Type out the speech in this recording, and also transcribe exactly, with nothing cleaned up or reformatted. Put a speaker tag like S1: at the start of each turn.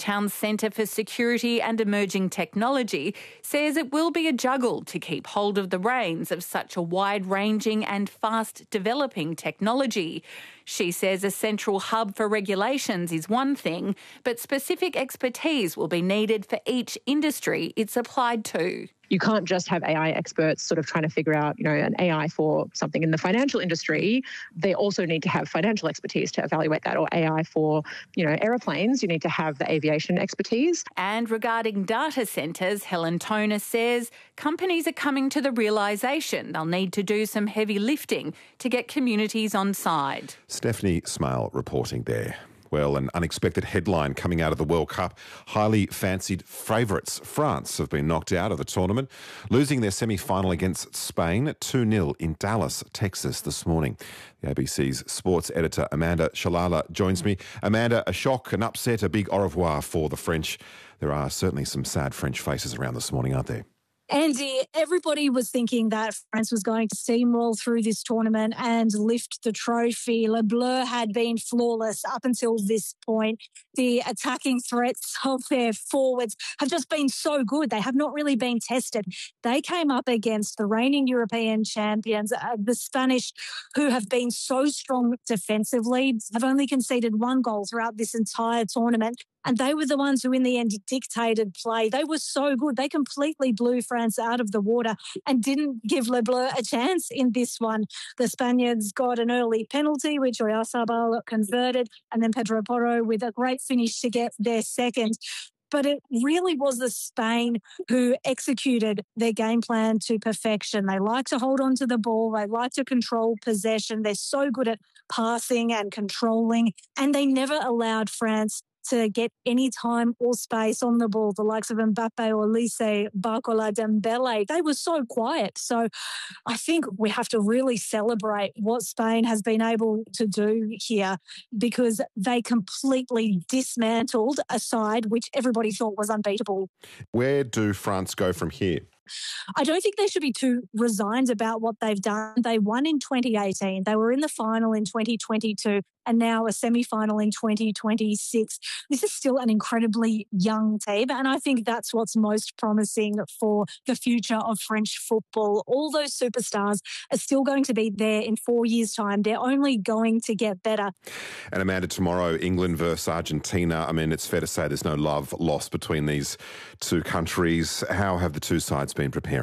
S1: Georgetown's Centre for Security and Emerging Technology says it will be a juggle to keep hold of the reins of such a wide-ranging and fast-developing technology. She says a central hub for regulations is one thing, but specific expertise will be needed for each industry it's applied to.
S2: You can't just have A I experts sort of trying to figure out, you know, an A I for something in the financial industry. They also need to have financial expertise to evaluate that, or A I for, you know, aeroplanes. You need to have the aviation expertise.
S1: And regarding data centres, Helen Toner says companies are coming to the realisation they'll need to do some heavy lifting to get communities on side.
S3: Stephanie Smale reporting there. Well, an unexpected headline coming out of the World Cup. Highly fancied favourites, France, have been knocked out of the tournament, losing their semi-final against Spain two nil in Dallas, Texas this morning. The A B C's sports editor Amanda Shalala joins me. Amanda, a shock, an upset, a big au revoir for the French. There are certainly some sad French faces around this morning, aren't there?
S4: Andy, everybody was thinking that France was going to steamroll through this tournament and lift the trophy. Le Bleu had been flawless up until this point. The attacking threats of their forwards have just been so good. They have not really been tested. They came up against the reigning European champions, uh, the Spanish, who have been so strong defensively, have only conceded one goal throughout this entire tournament. And they were the ones who in the end dictated play. They were so good. They completely blew France out of the water and didn't give Le Bleu a chance in this one. The Spaniards got an early penalty, which Oyarzabal converted, and then Pedro Porro with a great finish to get their second. But it really was the Spain who executed their game plan to perfection. They like to hold on to the ball. They like to control possession. They're so good at passing and controlling, and they never allowed France to get any time or space on the ball, the likes of Mbappe, Olise, Barcola, Dembele. They were so quiet. So I think we have to really celebrate what Spain has been able to do here, because they completely dismantled a side which everybody thought was unbeatable.
S3: Where do France go from here?
S4: I don't think they should be too resigned about what they've done. They won in twenty eighteen. They were in the final in twenty twenty-two and now a semi-final in twenty twenty-six. This is still an incredibly young team, and I think that's what's most promising for the future of French football. All those superstars are still going to be there in four years' time. They're only going to get better.
S3: And Amanda, tomorrow, England versus Argentina. I mean, it's fair to say there's no love lost between these two countries. How have the two sides been preparing?